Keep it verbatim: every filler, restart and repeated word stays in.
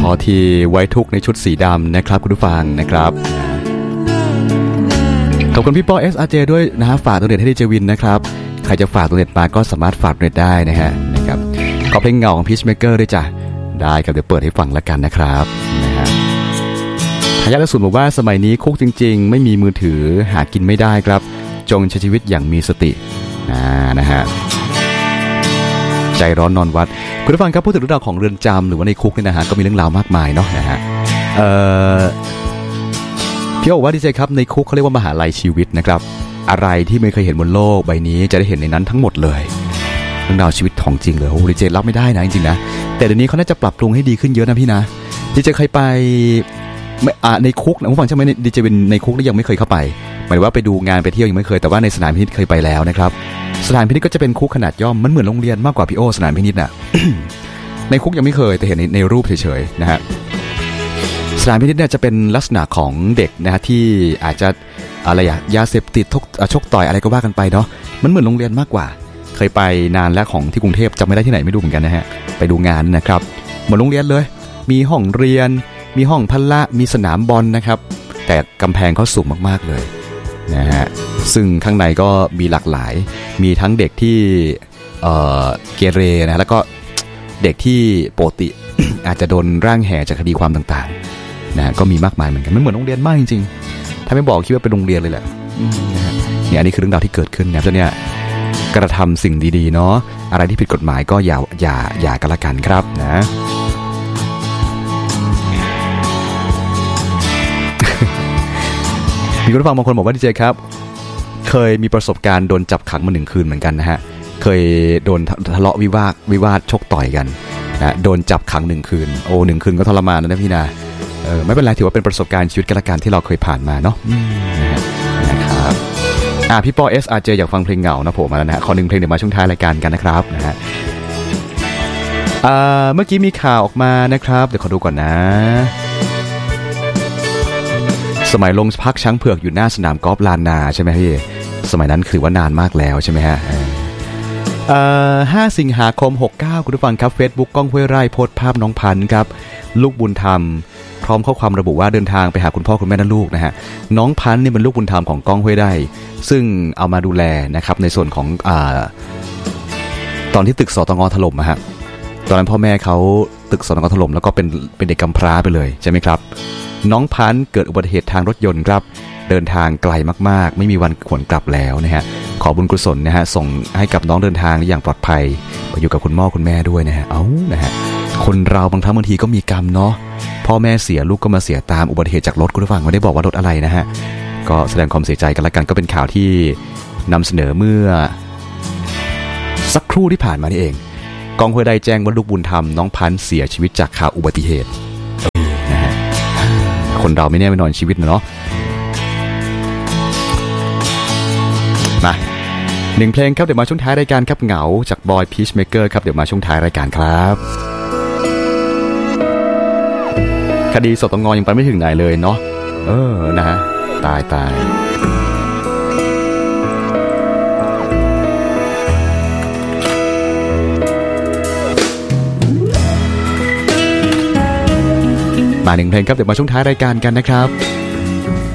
อทีไว้ทุกในชุดสีดำนะครับคุณผู้ฟังนะครับขอบคุณพี่ป้อ เอส อาร์ เจ ด้วยนะฮะฝากตัวเด็ดให้ดีเจวินนะครับใครจะฝากตัวเด็ดมาก็สามารถฝากตัวเด็ดได้นะฮะนะครับขอเพลงเงาของ Peacemaker ด้วยจ้ะได้ครับเดี๋ยวเปิดให้ฟังแล้วกันนะครับนะฮะทายาทกระสุนบอกว่าสมัยนี้คุกจริงๆไม่มีมือถือหากินไม่ได้ครับจงใช้ชีวิตอย่างมีสตินะนะฮะใจร้อนนอนวัดคุณผู้ฟังครับพูดถึงเรื่องราวของเรือนจำหรือว่าในคุกเนี่ยนะฮะก็มีเรื่องราวมากมายเนาะนะฮะเอ่อพี่บอกว่าดีเจครับในคุกเขาเรียกว่ามหาลัยชีวิตนะครับอะไรที่ไม่เคยเห็นบนโลกใบนี้จะได้เห็นในนั้นทั้งหมดเลยเรื่องราวชีวิตของจริงเลยโอ้ดีเจรับไม่ได้นะจริงๆนะแต่เดี๋ยวนี้เขาน่าจะปรับปรุงให้ดีขึ้นเยอะนะพี่นะดีเจเคยไปในคุกนะผู้ฟังใช่ไหมดีเจเป็นในคุกนี่ยังไม่เคยเข้าไปหมายว่าไปดูงานไปเที่ยวยังไม่เคยแต่ว่าในสถานพินิจเคยไปแล้วนะครับสถานพินิจก็จะเป็นคุกขนาดย่อมมันเหมือนโรงเรียนมากกว่าพี่โอสถานพินิจน่ะ ในคุกยังไม่เคยแต่เห็นใน, ในรูปเฉยๆนะฮะสถานพินิจเนี่ยจะเป็นลักษณะของเด็กนะฮะที่อาจจะอะไรอะยาเสพติดชกต่อยอะไรก็ว่ากันไปเนาะมันเหมือนโรงเรียนมากกว่าเคยไปนานแล้วของที่กรุงเทพจำไม่ได้ที่ไหนไม่รู้เหมือนกันนะฮะไปดูงานนะครับเหมือนโรงเรียนเลยมีห้องเรียนมีห้องพละมีสนามบอลนะครับแต่กำแพงเขาสูงมากๆเลยนะฮะซึ่งข้างในก็มีหลากหลายมีทั้งเด็กที่เอ่อเกเรนะแล้วก็เด็กที่ปกติ อาจจะโดนร่างแห่จากคดีความต่างๆนะก็มีมากมายเหมือนกันมันเหมือนโรงเรียนมากจริงๆถ้าไม่บอกคิดว่าเป็นโรงเรียนเลยแหละนะฮะเนี่ยอันนี้คือเรื่องราวที่เกิดขึ้นนะเจ้าเนี่ยกระทำสิ่งดีๆเนาะอะไรที่ผิดกฎหมายก็อย่าอย่าอย่ากันละกันครับนะ มีคนฟังบางคนบอกว่าดีเจครับเคยมีประสบการณ์โดนจับขังมาหนึ่งคืนเหมือนกันนะฮะเคยโดนทะเลาะวิวาทวิวาทชกต่อยกันนะโดนจับขังหนึ่งคืนโอ้หนึ่งคืนก็ทรมานนะพี่นาเออไม่เป็นไรถือว่าเป็นประสบการณ์ชีวิตกันละกันที่เราเคยผ่านมาเนาะนะครับอ่ะพี่ปอ เอส อาร์ เจ อยากฟังเพลงเหงานะผมมาแล้วนะฮะขอหนึ่งเพลงเดี๋ยวมาช่วงท้ายรายการกันนะครับนะฮะอ่าเมื่อกี้มีข่าวออกมานะครับเดี๋ยวขอดูก่อนนะสมัยลงพักช้างเผือกอยู่หน้าสนามกอล์ฟลานนาใช่ไหมพี่สมัยนั้นคือว่านานมากแล้วใช่ไหมฮะเอ่อห้าสิงหาคมหกสิบเก้าคุณผู้ฟังครับ Facebook ก้องห้วยไร่โพสต์ภาพน้องพันธุ์ครับลูกบุญธรรมพร้อมข้อความระบุว่าเดินทางไปหาคุณพ่อคุณแม่และลูกนะฮะน้องพันธุ์นี่เป็นลูกบุญธรรมของก้องห้วยไร่ซึ่งเอามาดูแลนะครับในส่วนของอ่าตอนที่ตึกสตงถล่มนะฮะตอนนั้นพ่อแม่เขาตึกสตงถล่มแล้วก็เป็นเป็นเด็กกำพร้าไปเลยใช่ไหมครับน้องพันธุ์เกิดอุบัติเหตุทางรถยนต์ครับเดินทางไกลมากๆไม่มีวันหวนกลับแล้วนะฮะขอบุญกุศลนะฮะส่งให้กับน้องเดินทางอย่างปลอดภัยไปอยู่กับคุณพ่อคุณแม่ด้วยนะฮะเอ้านะฮะคนเราบางครั้งบางทีก็มีกรรมเนาะพ่อแม่เสียลูกก็มาเสียตามอุบัติเหตุจากรถคุณผู้ฟังไม่ได้บอกว่ารถอะไรนะฮะก็แสดงความเสียใจกันละกันก็เป็นข่าวที่นำเสนอเมื่อสักครู่ที่ผ่านมานี่เองกองห้วยไร่แจ้งว่าลูกบุญธรรมน้องพันธุ์เสียชีวิตจากข่าวอุบัติเหตุนะฮะคนเราไม่แน่ไม่นอนชีวิตนะเนาะมาหนึ่งเพลงครับเดี๋ยวมาช่วงท้ายรายการครับเหงาจากบอยพีชเมเกอร์ครับเดี๋ยวมาช่วงท้ายรายการครับคดีสตงยังไปไม่ถึงไหนเลยเนาะเออนะฮะตายตายมาหนึ่งเพลงครับเดี๋ยวมาช่วงท้ายรายการกันนะครับ